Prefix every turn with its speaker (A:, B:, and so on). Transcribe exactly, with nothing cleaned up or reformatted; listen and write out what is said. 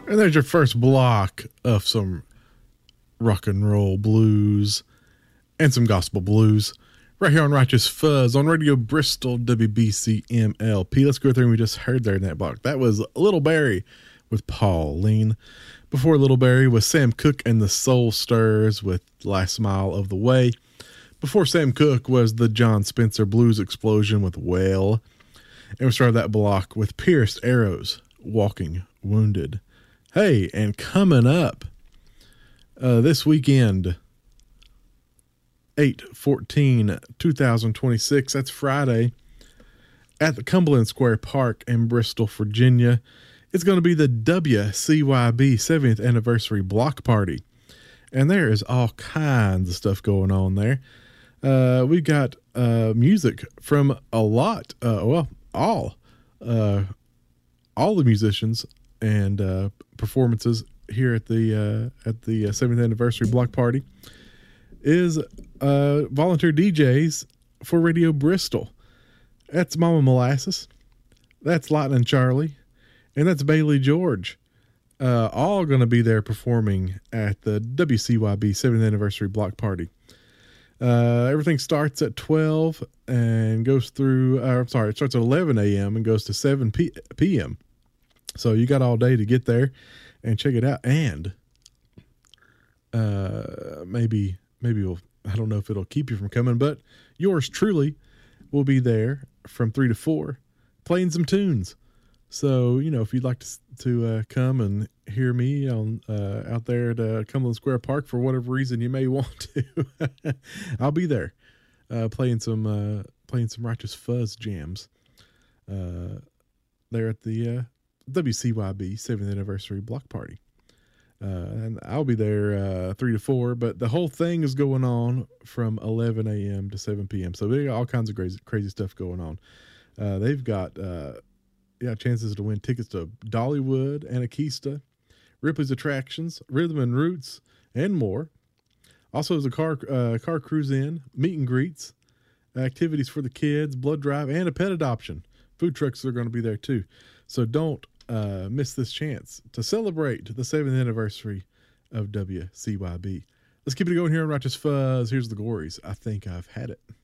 A: And there's your first block of some rock and roll blues and some gospel blues right here on Righteous Fuzz on Radio Bristol W B C M L P. Let's go through and we just heard there in that block. That was Little Barry with Pauline. Before Little Barry was Sam Cooke and the Soul Stirrers with Last Mile of the Way. Before Sam Cooke was the John Spencer Blues Explosion with Well. And we started that block with Pierced Arrows, Walking Wounded. Hey, and coming up uh, this weekend, eight fourteen twenty twenty-six, that's Friday, at the Cumberland Square Park in Bristol, Virginia, it's going to be the W C Y B seventieth Anniversary Block Party. And there is all kinds of stuff going on there. Uh, we got uh, music from a lot, uh, well, all, uh, all the musicians and uh, performances here at the uh, at the seventieth Anniversary Block Party is uh, volunteer D Js for Radio Bristol. That's Mama Molasses, that's Lightning Charlie, and that's Bailey George. Uh, all going to be there performing at the W C Y B seventieth Anniversary Block Party. Uh, everything starts at twelve and goes through, uh, I'm sorry, it starts at eleven a.m. and goes to seven p.m. So you got all day to get there and check it out. And uh, maybe, maybe we'll, I don't know if it'll keep you from coming, but yours truly will be there from three to four playing some tunes. So, you know, if you'd like to, to uh, come and hear me on uh, out there at uh, Cumberland Square Park for whatever reason you may want to, I'll be there uh, playing some uh, playing some Righteous Fuzz jams uh, there at the uh, W C Y B seventieth Anniversary Block Party. Uh, and I'll be there uh, three to four, but the whole thing is going on from eleven a.m. to seven p.m. So they got all kinds of crazy, crazy stuff going on. Uh, they've got uh, yeah chances to win tickets to Dollywood, Anarchista, Ripley's Attractions, Rhythm and Roots, and more. Also, there's a car uh, car cruise in, meet and greets, activities for the kids, blood drive, and a pet adoption. Food trucks are going to be there too. So don't uh, miss this chance to celebrate the seventieth anniversary of W C Y B. Let's keep it going here on Righteous Fuzz. Here's the Gories. I think I've had it.